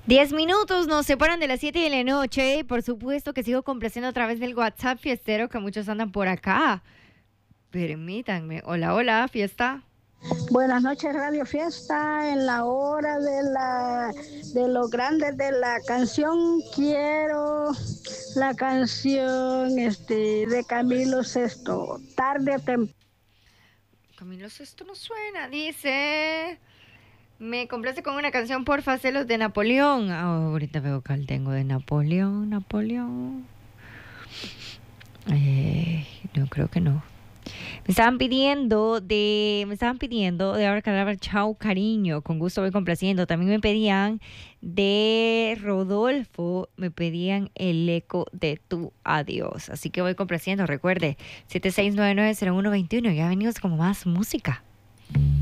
10 minutos nos separan de las 7 de la noche. Por supuesto que sigo complaciendo a través del WhatsApp fiestero, que muchos andan por acá. Permítanme. Hola, hola, fiesta. Buenas noches, Radio Fiesta. En la hora de los grandes de la canción, quiero la canción de Camilo Sesto, tarde o temprano. Camilo, esto no suena, dice. Me complace con una canción, porfa, celos de Napoleón. Ahorita veo cuál tengo de Napoleón. No, creo que no. Me estaban pidiendo de Abracadabra, Chao Cariño, con gusto voy complaciendo. También me pedían de Rodolfo, me pedían el eco de tu adiós. Así que voy complaciendo, recuerde, 76990121, ya venimos como más música.